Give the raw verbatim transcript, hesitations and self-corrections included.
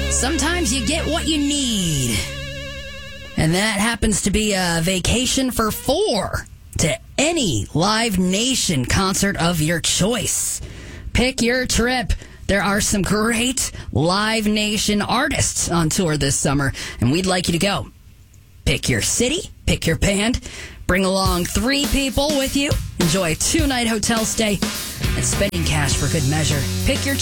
sometimes you get what you need. And that happens to be a vacation for four to any Live Nation concert of your choice. Pick your trip. There are some great Live Nation artists on tour this summer, and we'd like you to go. Pick your city, pick your band, bring along three people with you, enjoy a two-night hotel stay, and spending cash for good measure. Pick your